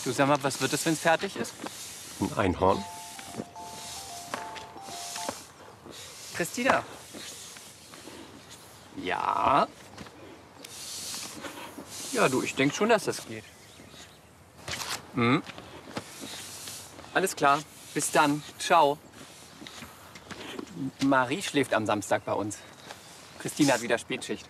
Du, sag mal, was wird es, wenn es fertig ist? Ein Einhorn? Christina. Ja? Ja, du, ich denke schon, dass das geht. Hm? Alles klar. Bis dann. Ciao. Marie schläft am Samstag bei uns. Christina hat wieder Spätschicht.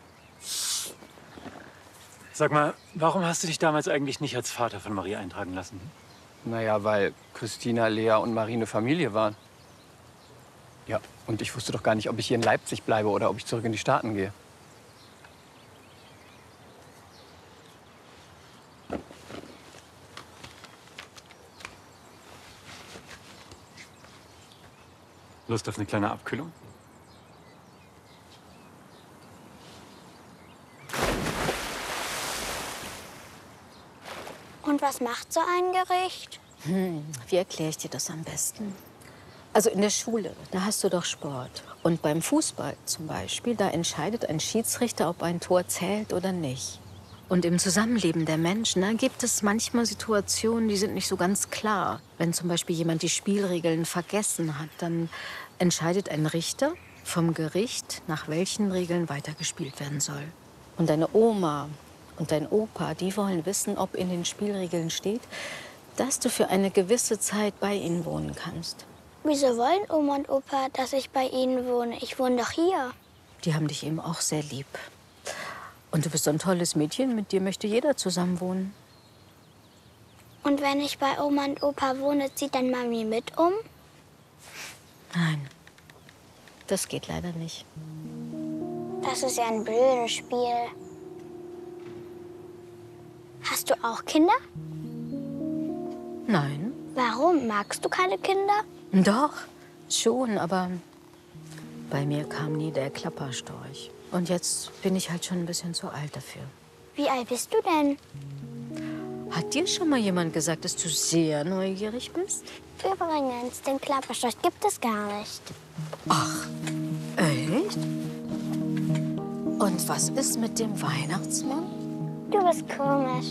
Sag mal, warum hast du dich damals eigentlich nicht als Vater von Marie eintragen lassen? Naja, weil Christina, Lea und Marie eine Familie waren. Ja, und ich wusste doch gar nicht, ob ich hier in Leipzig bleibe oder ob ich zurück in die Staaten gehe. Lust auf eine kleine Abkühlung? Und was macht so ein Gericht? Wie erkläre ich dir das am besten? Also in der Schule, da hast du doch Sport. Und beim Fußball zum Beispiel, da entscheidet ein Schiedsrichter, ob ein Tor zählt oder nicht. Und im Zusammenleben der Menschen, da gibt es manchmal Situationen, die sind nicht so ganz klar. Wenn zum Beispiel jemand die Spielregeln vergessen hat, dann entscheidet ein Richter vom Gericht, nach welchen Regeln weitergespielt werden soll. Und deine Oma und dein Opa, die wollen wissen, ob in den Spielregeln steht, dass du für eine gewisse Zeit bei ihnen wohnen kannst. Wieso wollen Oma und Opa, dass ich bei ihnen wohne? Ich wohne doch hier. Die haben dich eben auch sehr lieb. Und du bist so ein tolles Mädchen, mit dir möchte jeder zusammen wohnen. Und wenn ich bei Oma und Opa wohne, zieht dann Mami mit um? Nein, das geht leider nicht. Das ist ja ein blödes Spiel. Hast du auch Kinder? Nein. Warum? Magst du keine Kinder? Doch, schon, aber bei mir kam nie der Klapperstorch. Und jetzt bin ich halt schon ein bisschen zu alt dafür. Wie alt bist du denn? Hat dir schon mal jemand gesagt, dass du sehr neugierig bist? Übrigens, den Klapperstorch gibt es gar nicht. Ach, echt? Und was ist mit dem Weihnachtsmann? Du bist komisch.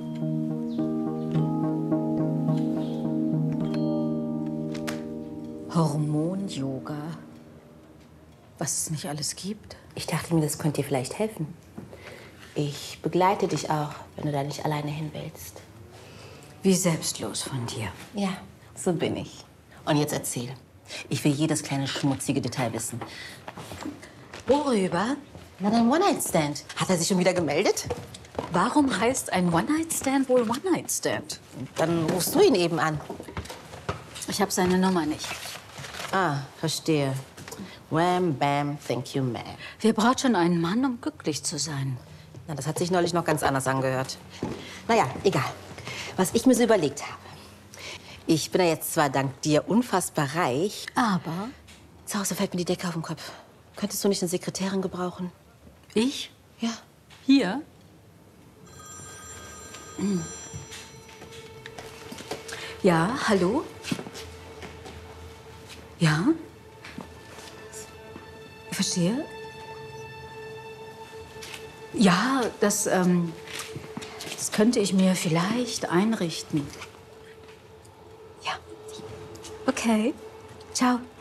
Hormon-Yoga. Was es nicht alles gibt. Ich dachte mir, das könnte dir vielleicht helfen. Ich begleite dich auch, wenn du da nicht alleine hin willst. Wie selbstlos von dir. Ja, so bin ich. Und jetzt erzähl. Ich will jedes kleine schmutzige Detail wissen. Worüber? Na, dein One-Night-Stand. Hat er sich schon wieder gemeldet? Warum heißt ein One-Night-Stand wohl One-Night-Stand? Dann rufst du ihn eben an. Ich habe seine Nummer nicht. Ah, verstehe. Wham, bam, thank you, ma'am. Wer braucht schon einen Mann, um glücklich zu sein? Na, das hat sich neulich noch ganz anders angehört. Naja, egal. Was ich mir so überlegt habe. Ich bin ja jetzt zwar dank dir unfassbar reich, Aber zu Hause fällt mir die Decke auf den Kopf. Könntest du nicht eine Sekretärin gebrauchen? ich? Ja. Hier? Ja, hallo? Ja? Ich verstehe. Ja, das könnte ich mir vielleicht einrichten. Ja. Okay. Ciao.